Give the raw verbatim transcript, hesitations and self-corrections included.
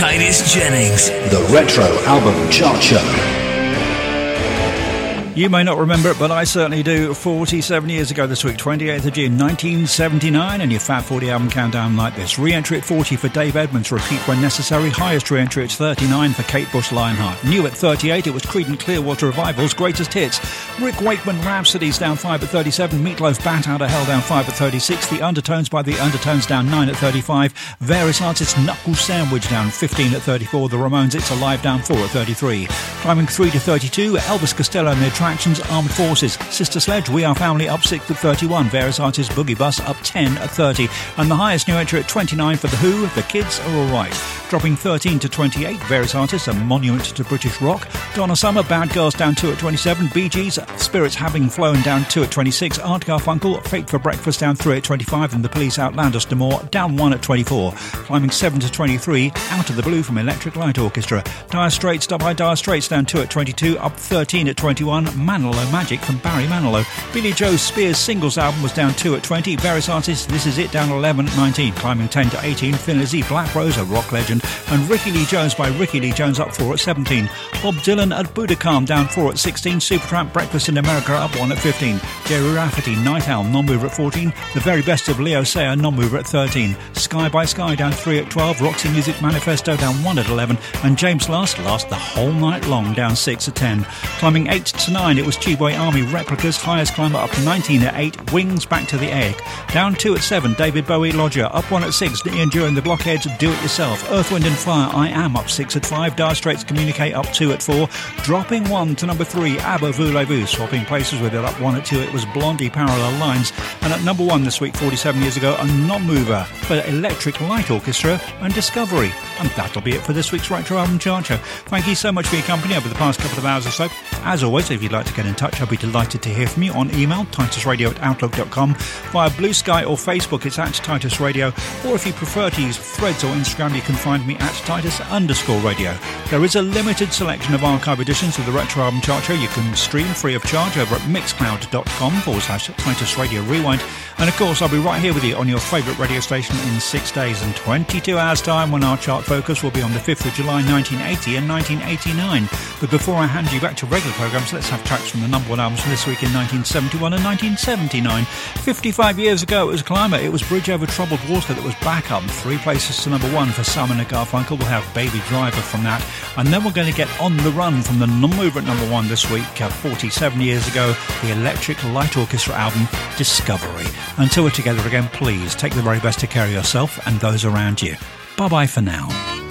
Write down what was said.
Titus Jennings. The Retro Album Chart Show. You may not remember it, but I certainly do. forty-seven years ago this week, twenty-eighth of June nineteen seventy-nine, and your Fat forty album countdown like this. Re-entry at forty for Dave Edmunds, repeat when necessary. Highest re-entry at thirty-nine for Kate Bush Lionheart. New at thirty-eight, it was Creedence Clearwater Revival's Greatest Hits. Rick Wakeman Rhapsodies down five at thirty-seven. Meatloaf Bat Out of Hell down five at thirty-six. The Undertones by The Undertones down nine at thirty-five. Various Artists Knuckle Sandwich down fifteen at thirty-four. The Ramones It's Alive down four at thirty-three. Climbing three to thirty-two, Elvis Costello and the Attractions, Armed Forces. Sister Sledge, We Are Family up six at thirty-one. Various Artists Boogie Bus up ten at thirty. And the highest new entry at twenty-nine for The Who, The Kids Are Alright. Dropping thirteen to twenty-eight, Various Artists, A Monument to British Rock. Donna Summer, Bad Girls down two at twenty-seven. Bee Gees, Spirits Having Flown down two at twenty-six. Art Garfunkel, Fate for Breakfast down three at twenty-five. And The Police, Outlandish D'Amour down one at twenty-four. Climbing seven to twenty-three, Out of the Blue from Electric Light Orchestra. Dire Straits, Stop by Dire Straits down two at twenty-two. Up thirteen at twenty-one. Manilow Magic from Barry Manilow. Billy Joe Spears' singles album was down two at twenty. Various Artists, This Is It down eleven at nineteen. Climbing ten to eighteen. Thin Lizzy, Black Rose, a rock legend. And Ricky Lee Jones by Ricky Lee Jones up four at seventeen. Bob Dylan at Budokan down four at sixteen. Supertramp, Breakfast in America up one at fifteen. Jerry Rafferty, Night Owl, non-mover at fourteen. The Very Best of Leo Sayer, non-mover at thirteen. Sky by Sky down three at twelve. Roxy Music Manifesto down one at eleven. And James Last, Last the Whole Night Long down six at ten. Climbing eight to nine, it was T-Boy Army Replicas. Highest climber up to nineteen at eight. Wings, Back to the Egg. Down two at seven, David Bowie Lodger. Up one at six, Ian During the Blockheads, Do It Yourself. Earth, Wind and Fire, I Am up six at five. Dire Straits Communicate up two at four. Dropping one to number three, ABBA Voulez-Vous. Swapping places with it up one at two, it was Blondie Parallel Lines. And at number one this week, forty-seven years ago, a non-mover for Electric Light Orchestra and Discovery. And that'll be it for this week's Retro Album Chart Show. Thank you so much for your company over the past couple of hours or so. As always, if you'd like to get in touch, I'll be delighted to hear from you on email, titus radio at outlook dot com, via Blue Sky or Facebook, it's at Titus Radio, or if you prefer to use Threads or Instagram, you can find me at Titus underscore radio. There is a limited selection of archive editions of the Retro Album Chart Show you can stream free of charge over at mixcloud dot com forward slash Titus Radio Rewind. And of course, I'll be right here with you on your favourite radio station in six days and twenty-two hours time, when our chart focus will be on the fifth of July nineteen eighty and nineteen eighty-nine. But before I hand you back to regular programmes, let's have tracks from the number one albums from this week in nineteen seventy-one and nineteen seventy-nine. fifty-five years ago, it was Climber. It was Bridge Over Troubled Water that was back up three places to number one for Simon and Garfunkel. We'll have Baby Driver from that. And then we're going to get On the Run from the non-mover at number one this week, uh, forty-seven years ago, the Electric Light Orchestra album, Discovery. Until we're together again, please take the very best to care of yourself and those around you. Bye-bye for now.